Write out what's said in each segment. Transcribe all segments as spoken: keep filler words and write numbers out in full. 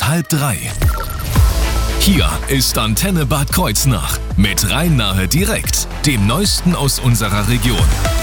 halb drei. Hier ist Antenne Bad Kreuznach mit Rhein-Nahe direkt, dem Neuesten aus unserer Region.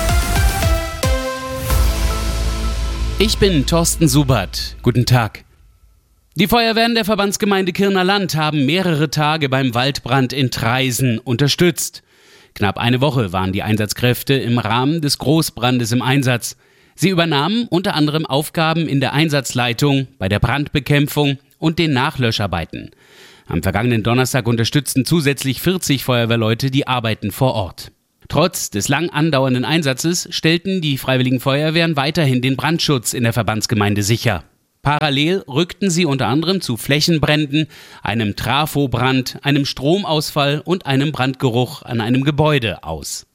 Ich bin Thorsten Subert. Guten Tag. Die Feuerwehren der Verbandsgemeinde Kirner Land haben mehrere Tage beim Waldbrand in Traisen unterstützt. Knapp eine Woche waren die Einsatzkräfte im Rahmen des Großbrandes im Einsatz. Sie übernahmen unter anderem Aufgaben in der Einsatzleitung, bei der Brandbekämpfung und den Nachlöscharbeiten. Am vergangenen Donnerstag unterstützten zusätzlich vierzig Feuerwehrleute die Arbeiten vor Ort. Trotz des lang andauernden Einsatzes stellten die Freiwilligen Feuerwehren weiterhin den Brandschutz in der Verbandsgemeinde sicher. Parallel rückten sie unter anderem zu Flächenbränden, einem Trafobrand, einem Stromausfall und einem Brandgeruch an einem Gebäude aus.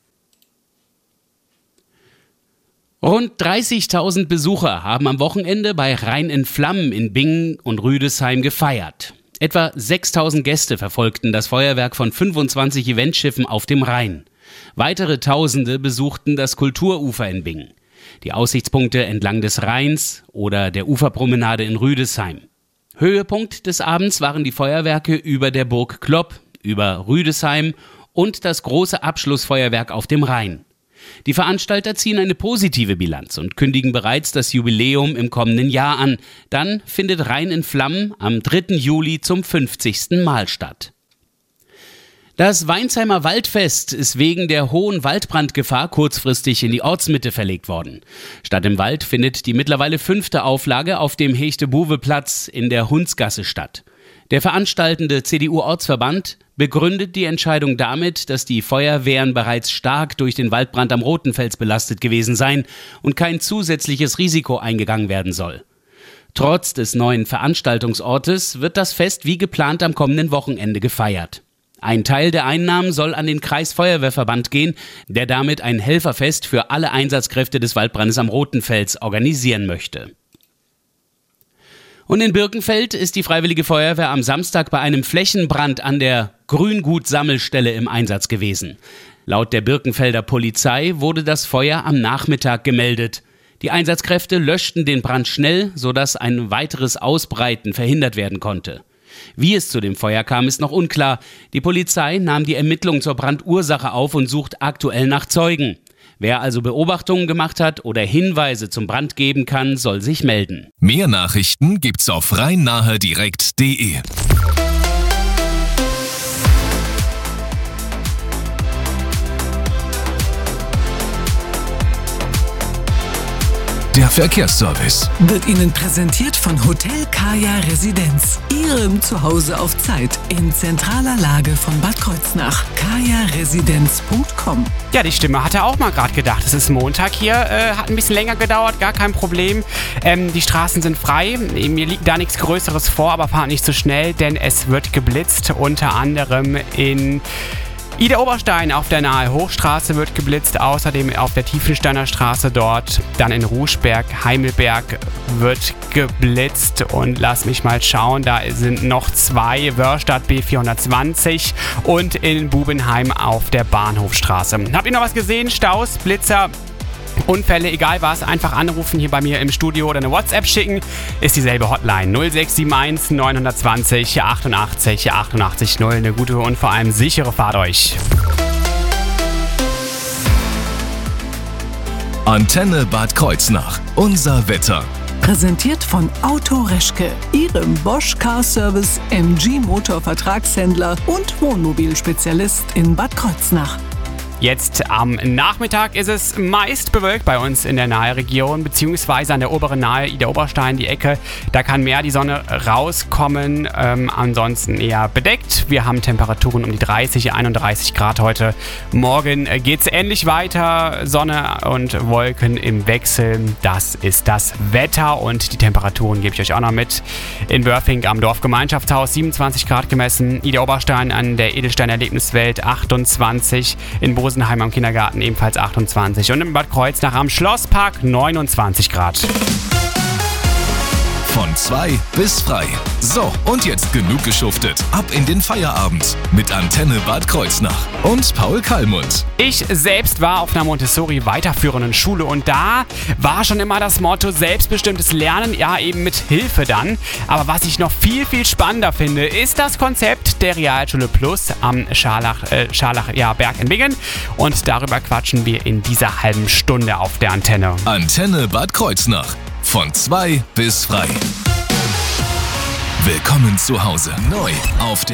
Rund dreißigtausend Besucher haben am Wochenende bei Rhein in Flammen in Bingen und Rüdesheim gefeiert. Etwa sechstausend Gäste verfolgten das Feuerwerk von fünfundzwanzig Eventschiffen auf dem Rhein. Weitere Tausende besuchten das Kulturufer in Bingen, die Aussichtspunkte entlang des Rheins oder der Uferpromenade in Rüdesheim. Höhepunkt des Abends waren die Feuerwerke über der Burg Klopp, über Rüdesheim und das große Abschlussfeuerwerk auf dem Rhein. Die Veranstalter ziehen eine positive Bilanz und kündigen bereits das Jubiläum im kommenden Jahr an. Dann findet Rhein in Flammen am dritten Juli zum fünfzigsten Mal statt. Das Weinsheimer Waldfest ist wegen der hohen Waldbrandgefahr kurzfristig in die Ortsmitte verlegt worden. Statt im Wald findet die mittlerweile fünfte Auflage auf dem Hechte-Buwe-Platz in der Hundsgasse statt. Der veranstaltende C D U-Ortsverband begründet die Entscheidung damit, dass die Feuerwehren bereits stark durch den Waldbrand am Rotenfels belastet gewesen seien und kein zusätzliches Risiko eingegangen werden soll. Trotz des neuen Veranstaltungsortes wird das Fest wie geplant am kommenden Wochenende gefeiert. Ein Teil der Einnahmen soll an den Kreisfeuerwehrverband gehen, der damit ein Helferfest für alle Einsatzkräfte des Waldbrandes am Rotenfels organisieren möchte. Und in Birkenfeld ist die Freiwillige Feuerwehr am Samstag bei einem Flächenbrand an der Grüngut-Sammelstelle im Einsatz gewesen. Laut der Birkenfelder Polizei wurde das Feuer am Nachmittag gemeldet. Die Einsatzkräfte löschten den Brand schnell, sodass ein weiteres Ausbreiten verhindert werden konnte. Wie es zu dem Feuer kam, ist noch unklar. Die Polizei nahm die Ermittlungen zur Brandursache auf und sucht aktuell nach Zeugen. Wer also Beobachtungen gemacht hat oder Hinweise zum Brand geben kann, soll sich melden. Mehr Nachrichten gibt's auf rhein-nahe direkt punkt de. Der Verkehrsservice wird Ihnen präsentiert von Hotel Kaya Residenz, Ihrem Zuhause auf Zeit in zentraler Lage von Bad Kreuznach. kaya residenz punkt com. Ja, die Stimme hatte auch mal gerade gedacht. Es ist Montag hier, äh, hat ein bisschen länger gedauert, gar kein Problem. Ähm, die Straßen sind frei, mir liegt da nichts Größeres vor, aber fahrt nicht zu schnell, denn es wird geblitzt, unter anderem in Ida Oberstein auf der Nahe Hochstraße wird geblitzt, außerdem auf der Tiefensteiner Straße dort, dann in Ruschberg, Heimelberg wird geblitzt und lass mich mal schauen, da sind noch zwei, Wörstadt B vierhundertzwanzig und in Bubenheim auf der Bahnhofstraße. Habt ihr noch was gesehen? Staus, Blitzer? Unfälle, egal was, einfach anrufen hier bei mir im Studio oder eine WhatsApp schicken, ist dieselbe Hotline null sechs sieben eins neun zwei null achtundachtzig achtundachtzig null. Eine gute und vor allem sichere Fahrt euch. Antenne Bad Kreuznach, unser Wetter. Präsentiert von Auto Reschke, Ihrem Bosch Car Service, M G Motor Vertragshändler und Wohnmobilspezialist in Bad Kreuznach. Jetzt am Nachmittag ist es meist bewölkt bei uns in der Naheregion, beziehungsweise an der oberen Nahe, Ida Oberstein, die Ecke. Da kann mehr die Sonne rauskommen, ähm, ansonsten eher bedeckt. Wir haben Temperaturen um die dreißig, einunddreißig Grad heute. Morgen geht es ähnlich weiter, Sonne und Wolken im Wechsel. Das ist das Wetter und die Temperaturen gebe ich euch auch noch mit. In Wörfing am Dorfgemeinschaftshaus siebenundzwanzig Grad gemessen, Ida Oberstein an der Edelstein Erlebniswelt achtundzwanzig, in Bosenheim am Kindergarten ebenfalls achtundzwanzig und in Bad Kreuznach am Schlosspark neunundzwanzig Grad. Von zwei bis frei. So, und jetzt genug geschuftet. Ab in den Feierabend mit Antenne Bad Kreuznach und Paul Kallmund. Ich selbst war auf einer Montessori weiterführenden Schule und da war schon immer das Motto selbstbestimmtes Lernen, ja eben mit Hilfe dann. Aber was ich noch viel, viel spannender finde, ist das Konzept der Realschule Plus am Scharlach, äh, Scharlach ja, Berg in Bingen. Und darüber quatschen wir in dieser halben Stunde auf der Antenne. Antenne Bad Kreuznach. Von zwei bis frei. Willkommen zu Hause. Neu auf der